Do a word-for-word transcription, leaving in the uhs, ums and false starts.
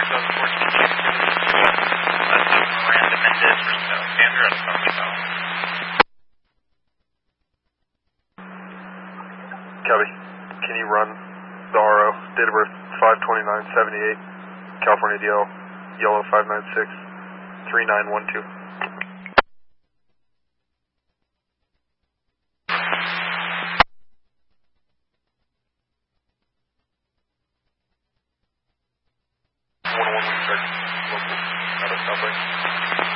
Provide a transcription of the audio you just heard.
twenty fourteen That's Miranda Mendez for Sandra at Summer South. Copy. Can you run the R O? Date of birth five twenty-nine seventy-eight, California D L, yellow five nine six, three nine one two. one one one six, local, out of South Lake.